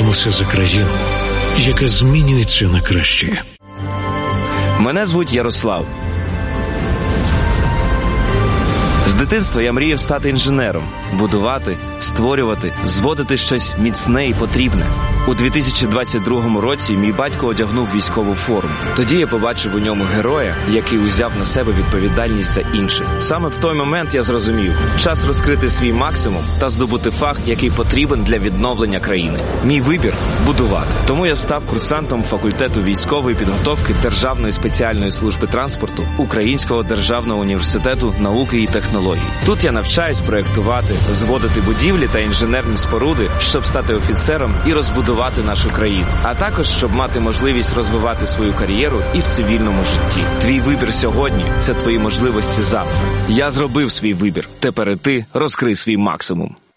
боремося за країну, яка змінюється на краще. Мене звуть Ярослав. З дитинства я мріяв стати інженером, будувати, створювати, зводити щось міцне і потрібне. У 2022 році мій батько одягнув військову форму. Тоді я побачив у ньому героя, який узяв на себе відповідальність за інших. Саме в той момент я зрозумів, час розкрити свій максимум та здобути фах, який потрібен для відновлення країни. Мій вибір – будувати. Тому я став курсантом факультету військової підготовки Державної спеціальної служби транспорту Українського державного університету науки і технологій. Тут я навчаюсь проєктувати, зводити будівлі та інженерні споруди, щоб стати офіцером і розбудувати нашу країну. А також, щоб мати можливість розвивати свою кар'єру і в цивільному житті. Твій вибір сьогодні – це твої можливості завтра. Я зробив свій вибір. Тепер і ти розкрий свій максимум.